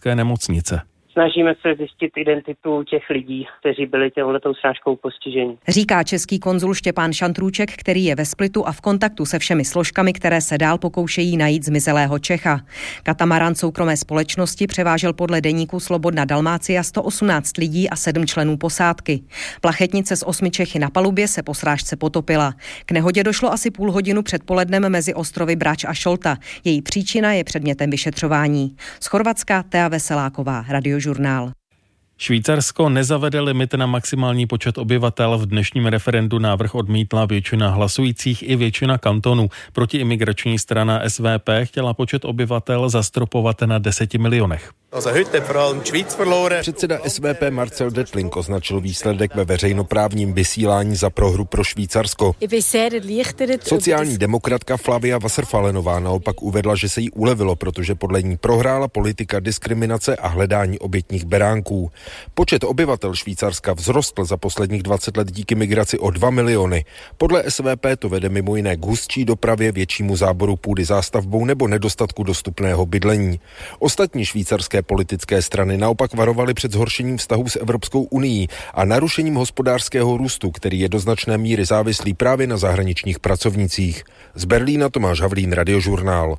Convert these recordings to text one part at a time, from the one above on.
švýcarské nemocnice. Snažíme se zjistit identitu těch lidí, kteří byli touhletou srážkou postiženi. Říká český konzul Štěpán Šantrůček, který je ve Splitu a v kontaktu se všemi složkami, které se dál pokoušejí najít zmizelého Čecha. Katamaran soukromé společnosti převážel podle deníku Slobodna Dalmácia 118 lidí a 7 členů posádky. Plachetnice s 8 Čechy na palubě se po srážce potopila. K nehodě došlo asi půl hodinu před polednem mezi ostrovy Brač a Šolta. Její příčina je předmětem vyšetřování. Z Chorvatska Tea Veseláková, Radiožurnál. Švýcarsko nezavede limit na maximální počet obyvatel. V dnešním referendu návrh odmítla většina hlasujících i většina kantonů. Protiimigrační strana SVP chtěla počet obyvatel zastropovat na 10 milionech. Předseda SVP Marcel Dettling označil výsledek ve veřejnoprávním vysílání za prohru pro Švýcarsko. Sociální demokratka Flavia Wasserfallenová naopak uvedla, že se jí ulevilo, protože podle ní prohrála politika diskriminace a hledání obětních beránků. Počet obyvatel Švýcarska vzrostl za posledních 20 let díky migraci o 2 miliony. Podle SVP to vede mimo jiné k hustší dopravě, většímu záboru půdy zástavbou nebo nedostatku dostupného bydlení. Ostatní švýcarské politické strany naopak varovaly před zhoršením vztahů s Evropskou unií a narušením hospodářského růstu, který je do značné míry závislý právě na zahraničních pracovnících. Z Berlína Tomáš Havlín, Radiožurnál.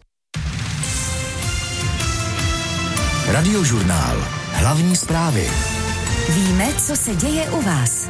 Radiožurnál. Hlavní zprávy. Víme, co se děje u vás.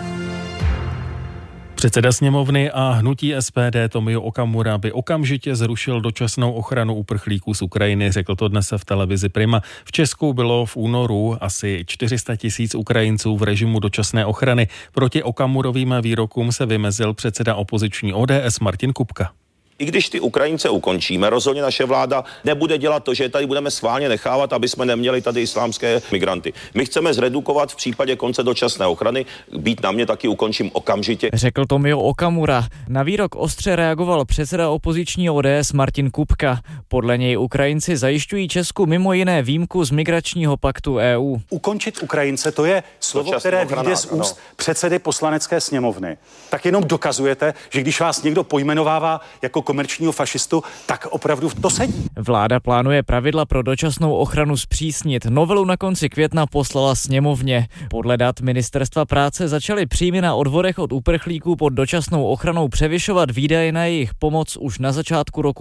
Předseda sněmovny a hnutí SPD Tomio Okamura by okamžitě zrušil dočasnou ochranu uprchlíků z Ukrajiny, řekl to dnes v televizi Prima. V Česku bylo v únoru asi 400 000 Ukrajinců v režimu dočasné ochrany. Proti Okamurovým výrokům se vymezil předseda opoziční ODS Martin Kupka. I když ty Ukrajince ukončíme, rozhodně naše vláda nebude dělat to, že tady budeme schválně nechávat, aby jsme neměli tady islámské migranty. My chceme zredukovat v případě konce dočasné ochrany, být na mě taky ukončím okamžitě. Řekl Tomio Okamura. Na výrok ostře reagoval předseda opoziční ODS Martin Kupka. Podle něj Ukrajinci zajišťují Česku mimo jiné výjimku z migračního paktu EU. Ukončit Ukrajince, to je slovo, které vyjde z úst předsedy poslanecké sněmovny. Tak jenom dokazujete, že když vás někdo pojmenovává jako komerčního fašistu, tak opravdu to sedí. Vláda plánuje pravidla pro dočasnou ochranu zpřísnit. Novelu na konci května poslala sněmovně. Podle dat Ministerstva práce začaly příjmy na odvodech od uprchlíků pod dočasnou ochranou převyšovat výdaje na jejich pomoc už na začátku roku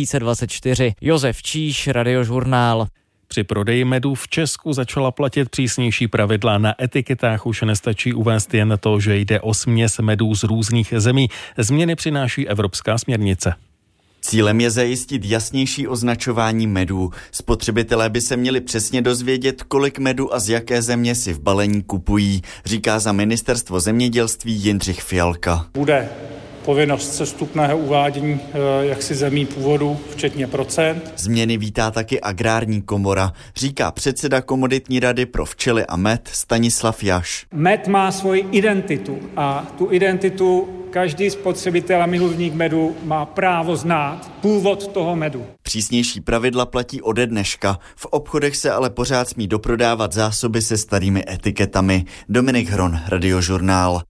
2024. Josef Číš, Radiožurnál. Při prodeji medu v Česku začala platit přísnější pravidla. Na etiketách už nestačí uvést jen to, že jde o směs medů z různých zemí. Změny přináší evropská směrnice. Cílem je zajistit jasnější označování medů. Spotřebitelé by se měli přesně dozvědět, kolik medu a z jaké země si v balení kupují, říká za Ministerstvo zemědělství Jindřich Fialka. Bude povinnost sestupného uvádění zemí původu, včetně procent. Změny vítá taky Agrární komora, říká předseda Komoditní rady pro včely a med Stanislav Jaš. Med má svoji identitu a tu identitu každý spotřebitel a milovník medu má právo znát původ toho medu. Přísnější pravidla platí ode dneška. V obchodech se ale pořád smí doprodávat zásoby se starými etiketami. Dominik Hron, Radiožurnál.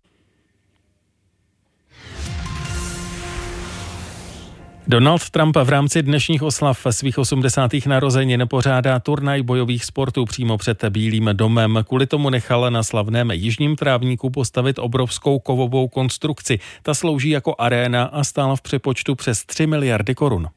Donald Trump v rámci dnešních oslav svých 80. narozenin pořádá turnaj bojových sportů přímo před Bílým domem. Kvůli tomu nechal na slavném jižním trávníku postavit obrovskou kovovou konstrukci. Ta slouží jako aréna a stála v přepočtu přes 3 miliardy korun.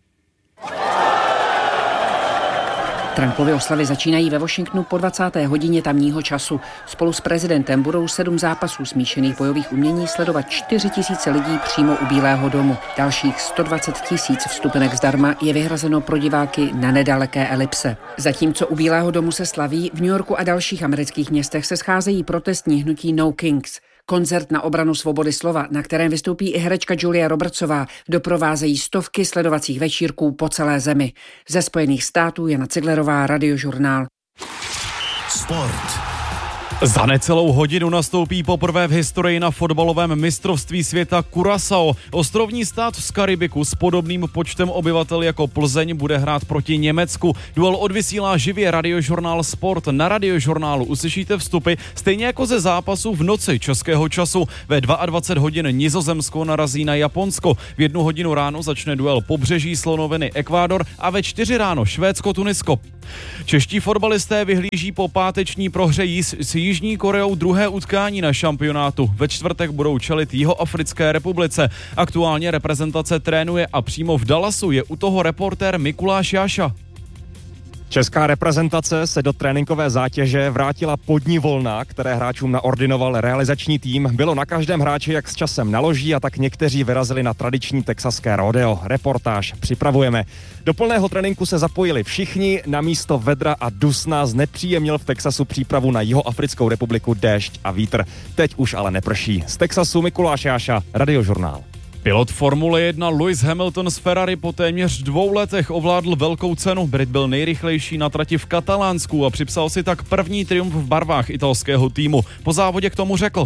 Trumpovy oslavy začínají ve Washingtonu po 20. hodině tamního času. Spolu s prezidentem budou 7 zápasů smíšených bojových umění sledovat 4 000 lidí přímo u Bílého domu. Dalších 120 000 vstupenek zdarma je vyhrazeno pro diváky na nedaleké elipse. Zatímco u Bílého domu se slaví, v New Yorku a dalších amerických městech se scházejí protestní hnutí No Kings. Koncert na obranu svobody slova, na kterém vystoupí i herečka Julia Robertsová, doprovázejí stovky sledovacích večírků po celé zemi. Ze Spojených států Jana Ciglerová, Radiožurnál. Sport. Za necelou hodinu nastoupí poprvé v historii na fotbalovém mistrovství světa Curaçao. Ostrovní stát z Karibiku s podobným počtem obyvatel jako Plzeň bude hrát proti Německu. Duel odvysílá živě Radiožurnál Sport. Na Radiožurnálu uslyšíte vstupy stejně jako ze zápasu v noci českého času. Ve 22 hodin Nizozemsko narazí na Japonsko. V 1 hodinu ráno začne duel Pobřeží slonoviny Ekvádor a ve 4 ráno Švédsko-Tunisko. Čeští fotbalisté vyhlíží po páteční prohře s Jižní Koreou druhé utkání na šampionátu. Ve čtvrtek budou čelit Jihoafrické republice. Aktuálně reprezentace trénuje a přímo v Dallasu je u toho reportér Mikuláš Jáša. Česká reprezentace se do tréninkové zátěže vrátila po dni volna, které hráčům naordinoval realizační tým. Bylo na každém hráči, jak s časem naloží, a tak někteří vyrazili na tradiční texaské rodeo. Reportáž připravujeme. Do plného tréninku se zapojili všichni. Na místo vedra a dusna znepříjemnil v Texasu přípravu na Jihoafrickou republiku déšť a vítr. Teď už ale neprší. Z Texasu Mikuláš Jáša, Radiožurnál. Pilot Formule 1 Lewis Hamilton z Ferrari po téměř 2 letech ovládl velkou cenu. Brit byl nejrychlejší na trati v Katalánsku a připsal si tak první triumf v barvách italského týmu. Po závodě k tomu řekl: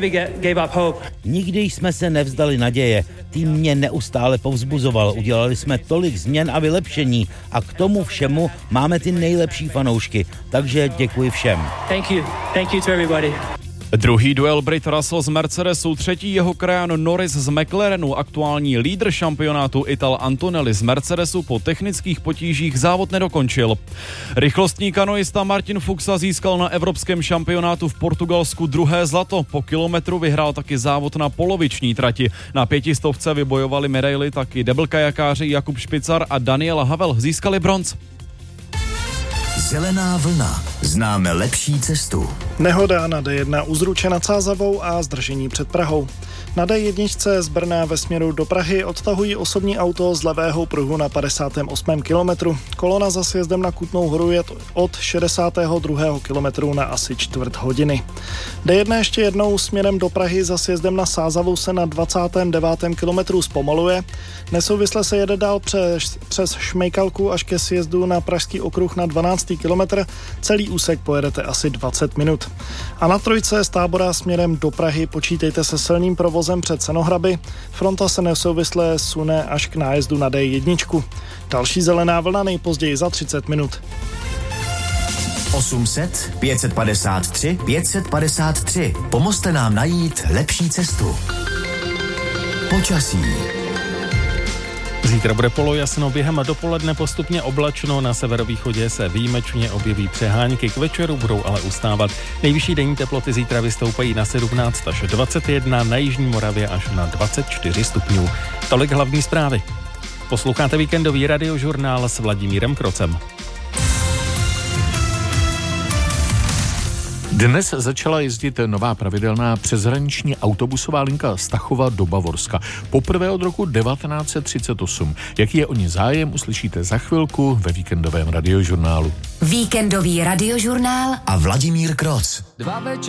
Nikdy jsme se nevzdali naděje. Tým mě neustále povzbuzoval. Udělali jsme tolik změn a vylepšení a k tomu všemu máme ty nejlepší fanoušky. Takže děkuji všem. Thank you to everybody. Druhý duel Brit Russell z Mercedesu, třetí jeho krajan Norris z McLarenu, aktuální lídr šampionátu Ital Antonelli z Mercedesu po technických potížích závod nedokončil. Rychlostní kanoista Martin Fuxa získal na evropském šampionátu v Portugalsku druhé zlato. Po kilometru vyhrál taky závod na poloviční trati. Na 500 vybojovali medaili taky deblkajakáři Jakub Špicar a Daniela Havel, získali bronz. Zelená vlna. Známe lepší cestu. Nehoda na D1 u Zruče nad Sázavou a zdržení před Prahou. Na D1 z Brna ve směru do Prahy odtahují osobní auto z levého pruhu na 58. kilometru. Kolona za sjezdem na Kutnou Horu je od 62. kilometru na asi čtvrt hodiny. D1 ještě jednou směrem do Prahy za sjezdem na Sázavu se na 29. kilometru zpomaluje. Nesouvisle se jede dál přes Šmejkalku až ke sjezdu na Pražský okruh na 12. kilometr. Celý úsek pojedete asi 20 minut. A na trojce z Tábora směrem do Prahy počítejte se silným provozem před Senohraby. Fronta se nesouvisle sune až k nájezdu na D1. Další zelená vlna nejpozději za 30 minut. 800 553 553. Pomozte nám najít lepší cestu. Počasí. Zítra bude polojasno, během dopoledne postupně oblačno, na severovýchodě se výjimečně objeví přehánky, k večeru budou ale ustávat. Nejvyšší denní teploty zítra vystoupají na 17 až 21, na jižní Moravě až na 24 stupňů. Tolik hlavní zprávy. Posloucháte víkendový radiožurnál s Vladimírem Krocem. Dnes začala jezdit nová pravidelná přeshraniční autobusová linka Stachova do Bavorska. Poprvé od roku 1938. Jaký je o ní zájem, uslyšíte za chvilku ve víkendovém radiožurnálu. Víkendový radiožurnál a Vladimír Kroc.